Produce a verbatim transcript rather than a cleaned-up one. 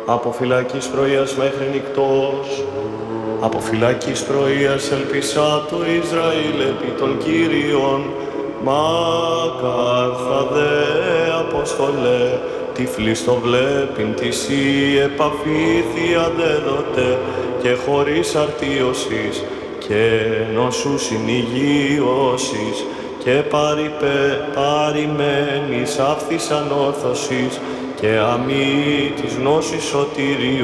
από φυλακής πρωίας μέχρι νυκτός, από φυλακής πρωίας ελπισά το Ισραήλ επί των Κύριων, μακάρθα δε Αποστολέ, τυφλής το βλέπειν της η επαφήθη αδέδοτε και χωρίς αρτίωσης και νοσού συνηγίωσης και παρυπε, παρημένης αύθης ανόρθωσης και αμή της γνώσης σωτηρίου.